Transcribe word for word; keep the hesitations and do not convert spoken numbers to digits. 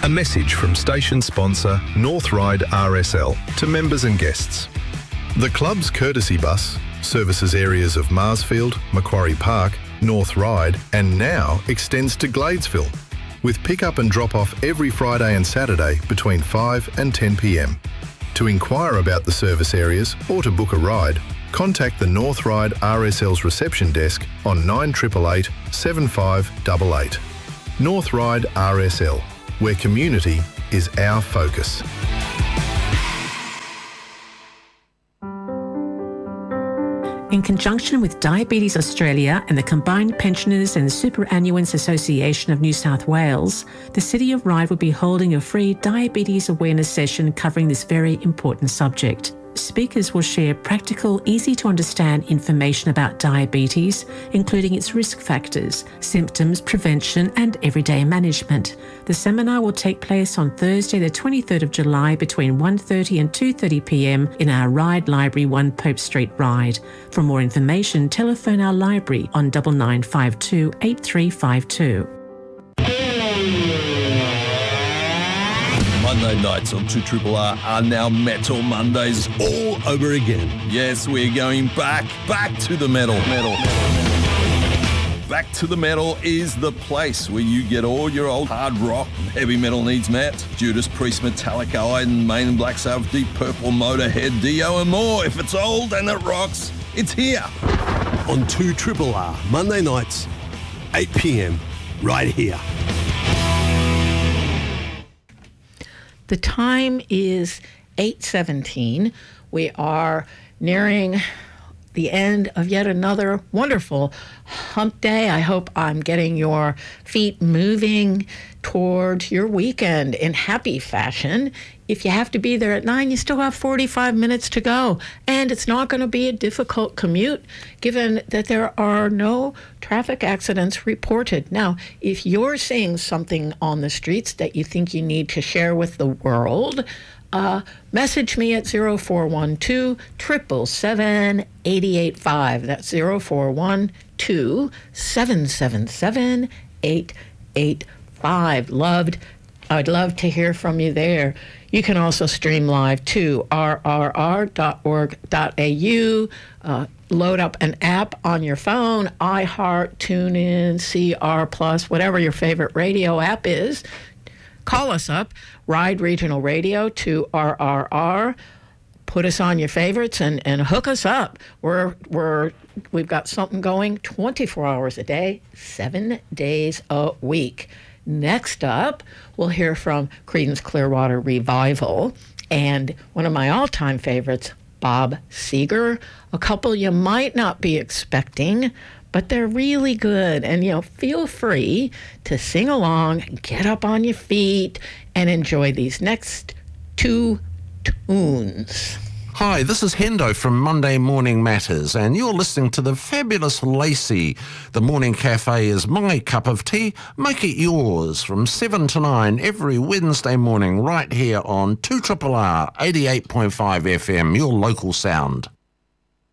A message from station sponsor North Ryde R S L to members and guests. The club's courtesy bus services areas of Marsfield, Macquarie Park, North Ryde and now extends to Gladesville, with pick-up and drop-off every Friday and Saturday between five and ten p m. To inquire about the service areas or to book a ride, contact the North Ryde R S L's reception desk on nine eight eight eight, seven five eight eight. North Ryde R S L, where community is our focus. In conjunction with Diabetes Australia and the Combined Pensioners and Superannuants Association of New South Wales, the City of Ryde will be holding a free diabetes awareness session covering this very important subject. Speakers will share practical, easy-to-understand information about diabetes, including its risk factors, symptoms, prevention and everyday management. The seminar will take place on Thursday the twenty-third of July between one thirty and two thirty p m in our Ryde Library, one Pope Street, Ryde. For more information, telephone our library on nine nine five two, eight three five two. Monday nights on two R R are now Metal Mondays all over again. Yes, we're going back, back to the metal. Metal. Back to the Metal is the place where you get all your old hard rock and heavy metal needs met. Judas Priest, Metallica, Iron Maiden, Black Sabbath, Deep Purple, Motorhead, Dio and more. If it's old and it rocks, it's here. On two R R R, Monday nights, eight p m, right here. The time is eight seventeen. We are nearing the end of yet another wonderful hump day. I hope I'm getting your feet moving toward your weekend in happy fashion. If you have to be there at nine, you still have forty-five minutes to go. And it's not going to be a difficult commute, given that there are no traffic accidents reported. Now, if you're seeing something on the streets that you think you need to share with the world, uh, message me at zero four one two, seven seven seven, eight eight five. That's zero four one two, seven seven seven, eight eight five. Loved. I'd love to hear from you there. You can also stream live to r r r dot org dot a u. Uh, load up an app on your phone, iHeart, TuneIn, C R Plus, whatever your favorite radio app is. Call us up, Ryde Regional Radio to R R R. Put us on your favorites and, and hook us up. We're we're we've got something going twenty-four hours a day, seven days a week. Next up, we'll hear from Creedence Clearwater Revival and one of my all-time favorites, Bob Seger, a couple you might not be expecting, but they're really good. And, you know, feel free to sing along, get up on your feet, and enjoy these next two tunes. Hi, this is Hendo from Monday Morning Matters, and you're listening to the fabulous Lacey. The Morning Cafe is my cup of tea. Make it yours from seven to nine every Wednesday morning right here on two R R R eighty-eight point five F M, your local sound.